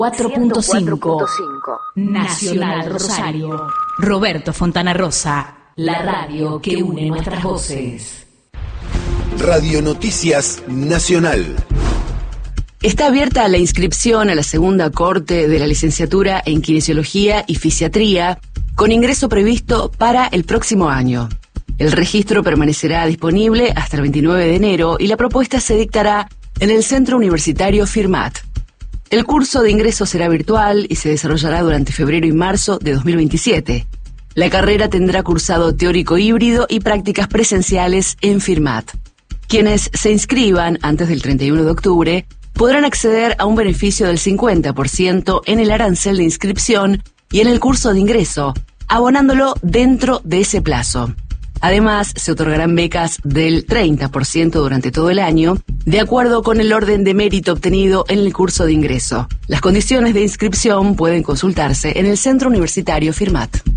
4.5 Nacional Rosario. Roberto Fontana Rosa, la radio que une nuestras voces. Radio Noticias Nacional. Está abierta la inscripción a la segunda corte de la licenciatura en Kinesiología y Fisiatría, con ingreso previsto para el próximo año. El registro permanecerá disponible hasta el 29 de enero y la propuesta se dictará en el Centro Universitario Firmat. El curso de ingreso será virtual y se desarrollará durante febrero y marzo de 2027. La carrera tendrá cursado teórico híbrido y prácticas presenciales en Firmat. Quienes se inscriban antes del 31 de octubre podrán acceder a un beneficio del 50% en el arancel de inscripción y en el curso de ingreso, abonándolo dentro de ese plazo. Además, se otorgarán becas del 30% durante todo el año, de acuerdo con el orden de mérito obtenido en el curso de ingreso. Las condiciones de inscripción pueden consultarse en el Centro Universitario Firmat.